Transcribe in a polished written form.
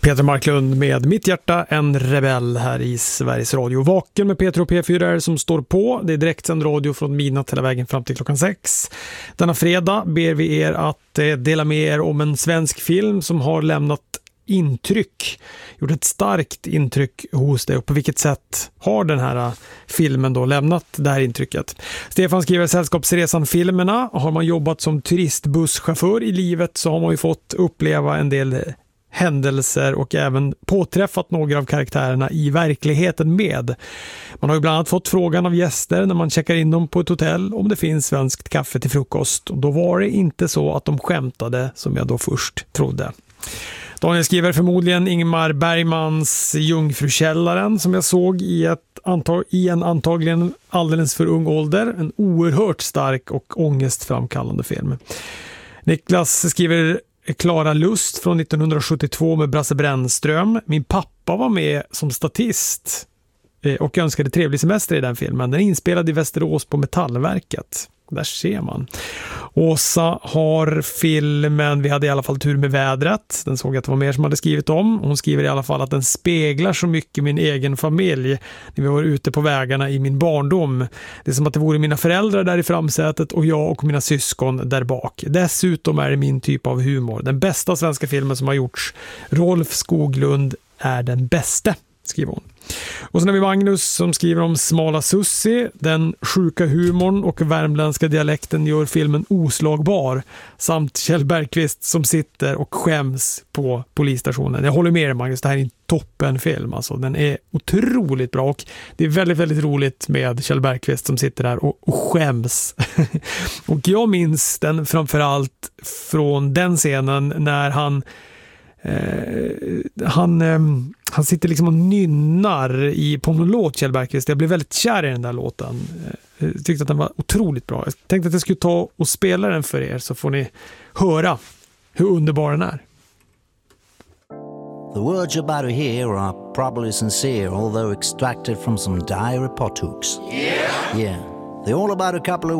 Peter Marklund med Mitt hjärta, en rebell här i Sveriges Radio. Vaken med Peter och P4 som står på. Det är direktsänd radio från midnatt hela vägen fram till klockan 6. Denna fredag ber vi er att dela med er om en svensk film som har lämnat gjort ett starkt intryck hos dig, och på vilket sätt har den här filmen då lämnat det här intrycket. Stefan skriver: Sällskapsresan-filmerna. Har man jobbat som turistbusschaufför i livet så har man ju fått uppleva en del händelser och även påträffat några av karaktärerna i verkligheten med. Man har ju bland annat fått frågan av gäster när man checkar in dem på ett hotell om det finns svenskt kaffe till frukost, och då var det inte så att de skämtade som jag då först trodde. Daniel skriver: förmodligen Ingmar Bergmans Jungfrukällaren, som jag såg i en antagligen alldeles för ung ålder. En oerhört stark och ångestframkallande film. Niklas skriver: Klara Lust från 1972 med Brasse Brännström. Min pappa var med som statist och önskade trevlig semester i den filmen. Den är inspelad i Västerås på Metallverket. Där ser man. Åsa har filmen Vi hade i alla fall tur med vädret. Den såg jag att det var mer som hade skrivit om. Hon skriver i alla fall att den speglar så mycket min egen familj när vi var ute på vägarna i min barndom. Det är som att det vore mina föräldrar där i framsätet och jag och mina syskon där bak. Dessutom är det min typ av humor. Den bästa svenska filmen som har gjorts. Rolf Skoglund är den bästa, skriver hon. Och sen har vi Magnus som skriver om Smala Sussi. Den sjuka humorn och värmländska dialekten gör filmen oslagbar. Samt Kjell Bergqvist som sitter och skäms på polisstationen. Jag håller med dig, Magnus, det här är en toppenfilm. Alltså. Den är otroligt bra, och det är väldigt, väldigt roligt med Kjell Bergqvist som sitter där och skäms. Och jag minns den framförallt från den scenen när han sitter liksom och nynnar på någon låt, Kjell Bergqvist. Jag blev väldigt kär i den där låten. Jag tyckte att den var otroligt bra. Jag tänkte att jag skulle ta och spela den för er, så får ni höra hur underbar den är. The words you're about to hear are probably sincere, although extracted from some diary pothooks. Yeah. They're all about a couple of